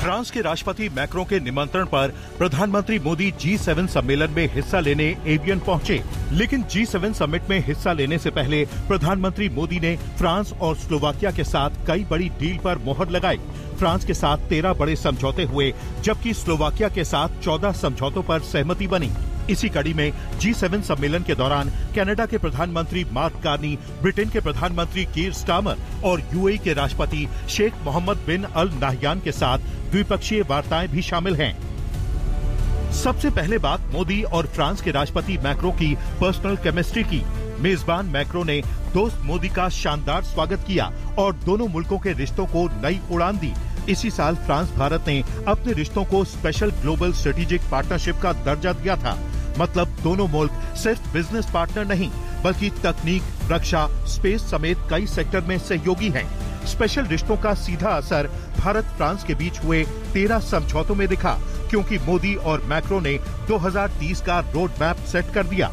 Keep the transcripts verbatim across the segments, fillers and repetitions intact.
France के राष्ट्रपति Macron के निमंत्रण पर प्रधानमंत्री मोदी जी सेवन सम्मेलन में हिस्सा लेने एवियन पहुंचे। लेकिन जी सेवन समिट में हिस्सा लेने से पहले प्रधानमंत्री मोदी ने फ्रांस और स्लोवाकिया के साथ कई बड़ी डील पर मोहर लगाई। फ्रांस के साथ तेरह बड़े समझौते हुए, जबकि स्लोवाकिया के साथ चौदह समझौतों पर सहमति बनी। इसी कड़ी में जी सेवन सम्मेलन के दौरान कनाडा के प्रधानमंत्री मार्क कार्नी, ब्रिटेन के प्रधानमंत्री कीर स्टारमर और यूएई के राष्ट्रपति शेख मोहम्मद बिन अल नाहयान के साथ द्विपक्षीय वार्ताएं भी शामिल हैं। सबसे पहले बात मोदी और फ्रांस के राष्ट्रपति मैक्रों की पर्सनल केमिस्ट्री की। मेजबान मैक्रों ने दोस्त मोदी का शानदार स्वागत किया और दोनों मुल्कों के रिश्तों को नई उड़ान दी। इसी साल फ्रांस भारत ने अपने रिश्तों को स्पेशल ग्लोबल स्ट्रेटेजिक पार्टनरशिप का दर्जा दिया था। मतलब दोनों मुल्क सिर्फ बिजनेस पार्टनर नहीं, बल्कि तकनीक, रक्षा, स्पेस समेत कई सेक्टर में सहयोगी हैं। स्पेशल रिश्तों का सीधा असर भारत फ्रांस के बीच हुए तेरह समझौतों में दिखा, क्योंकि मोदी और मैक्रों ने दो हज़ार तीस का रोड मैप सेट कर दिया।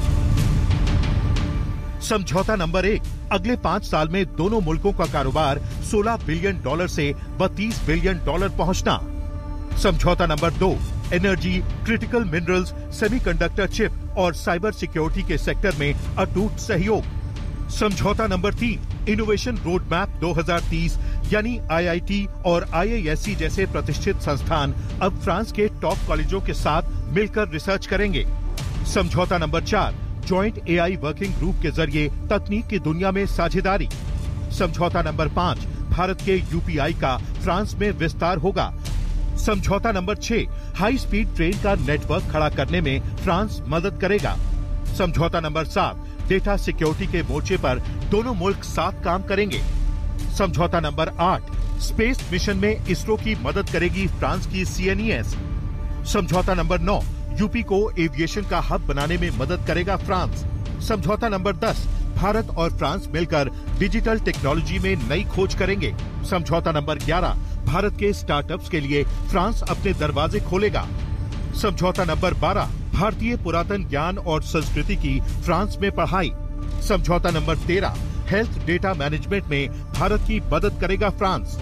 समझौता नंबर एक, अगले पाँच साल में दोनों मुल्कों का कारोबार सोलह बिलियन डॉलर से बत्तीस बिलियन डॉलर पहुंचना। समझौता नंबर दो, energy, critical minerals, semiconductor chip और साइबर सिक्योरिटी के सेक्टर में अटूट सहयोग। समझौता नंबर तीन, इनोवेशन रोड मैप दो हज़ार तीस, यानी आईआईटी और आईआईएससी जैसे प्रतिष्ठित संस्थान अब फ्रांस के टॉप कॉलेजों के साथ मिलकर रिसर्च करेंगे। समझौता नंबर चार, जॉइंट एआई वर्किंग ग्रुप के जरिए तकनीक की दुनिया में साझेदारी। समझौता नंबर पाँच, भारत के यूपीआई का फ्रांस में विस्तार होगा। समझौता नंबर छह, हाई स्पीड ट्रेन का नेटवर्क खड़ा करने में फ्रांस मदद करेगा। समझौता नंबर सात, डेटा सिक्योरिटी के मोर्चे पर दोनों मुल्क साथ काम करेंगे। समझौता नंबर आठ, स्पेस मिशन में इसरो की मदद करेगी फ्रांस की सीएनईएस। समझौता नंबर नौ, यूपी को एविएशन का हब बनाने में मदद करेगा फ्रांस। समझौता नंबर दस, भारत और फ्रांस मिलकर डिजिटल टेक्नोलॉजी में नई खोज करेंगे। समझौता नंबर ग्यारह, भारत के स्टार्टअप्स के लिए फ्रांस अपने दरवाजे खोलेगा। समझौता नंबर बारह, भारतीय पुरातन ज्ञान और संस्कृति की फ्रांस में पढ़ाई। समझौता नंबर तेरह, हेल्थ डेटा मैनेजमेंट में भारत की मदद करेगा फ्रांस।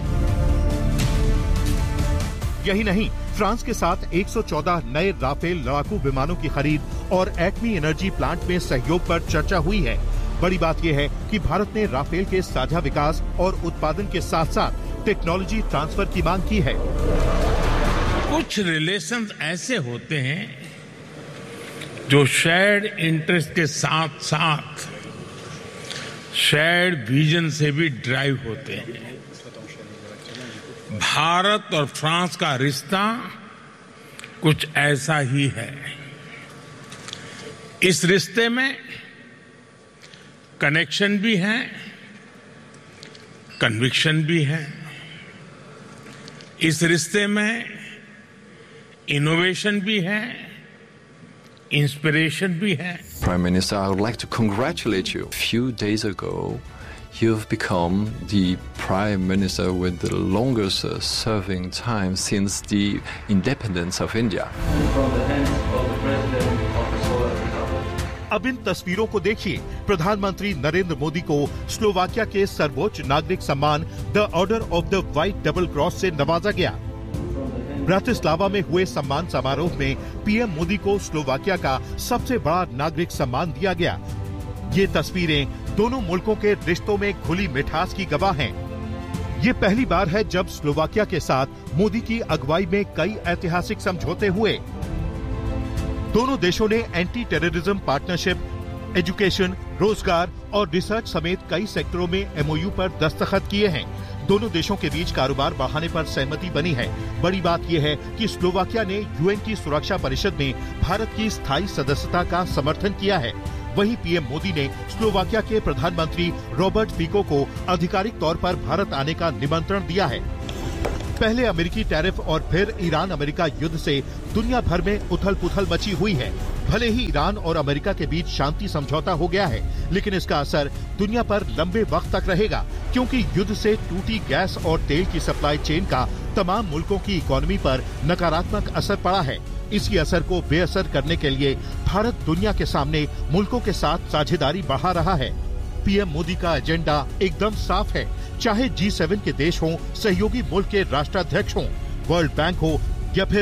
यही नहीं, फ्रांस के साथ एक सौ चौदह नए राफेल लड़ाकू विमानों की खरीद और एटमी एनर्जी प्लांट में सहयोग पर चर्चा हुई है। बड़ी बात यह है कि भारत ने राफेल के साझा विकास और उत्पादन के साथ साथ टेक्नोलॉजी ट्रांसफर की मांग की है। कुछ रिलेशंस ऐसे होते हैं जो शेयर्ड इंटरेस्ट के साथ साथ शेयर्ड विजन से भी ड्राइव होते हैं। भारत और फ्रांस का रिश्ता कुछ ऐसा ही है। इस रिश्ते में कनेक्शन भी है, कन्विक्शन भी है। इस रिश्ते में इनोवेशन भी है, इंस्पिरेशन भी है। Prime Minister, I would like to congratulate you. A few days ago, you've become the Prime Minister with the longest uh, serving time since the independence of India. From the hands of the President of the Slovak Republic. अब इन तस्वीरों को देखिए। प्रधानमंत्री नरेंद्र मोदी को Slovakia के सर्वोच्च नागरिक सम्मान the order of the white double cross से नवाजा गया। ब्रातिस्लावा में हुए सम्मान समारोह में पीएम मोदी को स्लोवाकिया का सबसे बड़ा नागरिक सम्मान दिया गया। ये तस्वीरें दोनों मुल्कों के रिश्तों में घुली मिठास की गवाह हैं। ये पहली बार है जब स्लोवाकिया के साथ मोदी की अगुवाई में कई ऐतिहासिक समझौते हुए। दोनों देशों ने एंटी टेररिज्म पार्टनरशिप, एजुकेशन, रोजगार और रिसर्च समेत कई सेक्टरों में एमओयू पर दस्तखत किए हैं। दोनों देशों के बीच कारोबार बढ़ाने पर सहमति बनी है। बड़ी बात यह है कि स्लोवाकिया ने यूएन की सुरक्षा परिषद में भारत की स्थायी सदस्यता का समर्थन किया है। वहीं पीएम मोदी ने स्लोवाकिया के प्रधानमंत्री रॉबर्ट फिको को आधिकारिक तौर पर भारत आने का निमंत्रण दिया है। पहले अमेरिकी टैरिफ और फिर ईरान अमेरिका युद्ध से दुनिया भर में उथल पुथल मची हुई है। भले ही ईरान और अमेरिका के बीच शांति समझौता हो गया है, लेकिन इसका असर दुनिया पर लंबे वक्त तक रहेगा, क्योंकि युद्ध से टूटी गैस और तेल की सप्लाई चेन का तमाम मुल्कों की इकोनॉमी पर नकारात्मक असर पड़ा है। इसी असर को बेअसर करने के लिए भारत दुनिया के सामने मुल्कों के साथ साझेदारी बढ़ा रहा है। पीएम मोदी का एजेंडा एकदम साफ है। चाहे जी सेवन के देश हों, सहयोगी मुल्क के राष्ट्राध्यक्ष हों, वर्ल्ड बैंक हो या फिर